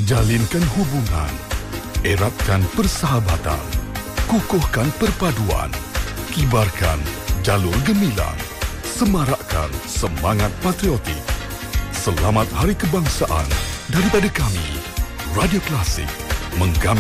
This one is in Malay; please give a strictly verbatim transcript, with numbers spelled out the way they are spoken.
Jalinkan hubungan, eratkan persahabatan, kukuhkan perpaduan, kibarkan jalur gemilang, semarakkan semangat patriotik. Selamat Hari Kebangsaan daripada kami, Radio Klasik, menggami